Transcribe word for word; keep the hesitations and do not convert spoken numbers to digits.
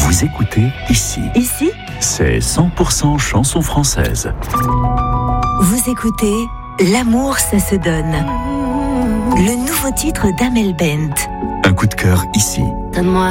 Vous écoutez ici. Ici, c'est cent pour cent chanson française. Vous écoutez L'amour, ça se donne. Le nouveau titre d'Amel Bent. Un coup de cœur ici. Donne-moi